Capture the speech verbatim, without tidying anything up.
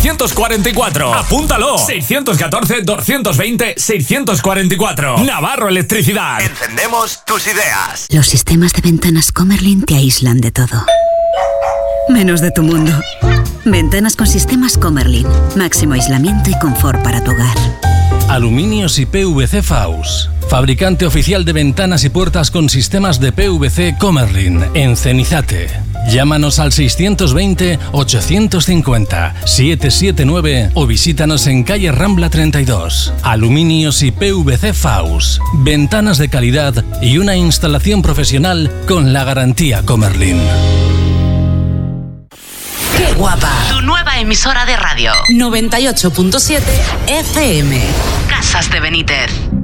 seiscientos cuarenta y cuatro. Apúntalo. seiscientos catorce, doscientos veinte, seiscientos cuarenta y cuatro. Navarro Electricidad. Encendemos tus ideas. Los sistemas de ventanas Comerlin te aíslan de todo, menos de tu mundo. Ventanas con sistemas Comerlin. Máximo aislamiento y confort para tu hogar. Aluminios y P V C Faus. Fabricante oficial de ventanas y puertas con sistemas de P V C Comerlin, en Cenizate. Llámanos al seiscientos veinte, ochocientos cincuenta, setecientos setenta y nueve o visítanos en calle Rambla treinta y dos. Aluminios y P V C Faus. Ventanas de calidad y una instalación profesional con la garantía Comerlin. ¡Qué guapa! Tu nueva emisora de radio. noventa y ocho punto siete F M. Casas de Benítez.